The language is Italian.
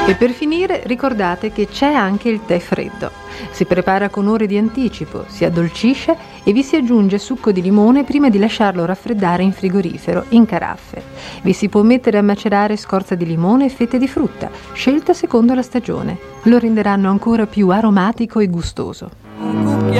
E per finire ricordate che c'è anche il tè freddo. Si prepara con ore di anticipo, si addolcisce e vi si aggiunge succo di limone prima di lasciarlo raffreddare in frigorifero, in caraffe. Vi si può mettere a macerare scorza di limone e fette di frutta, scelta secondo la stagione. Lo renderanno ancora più aromatico e gustoso.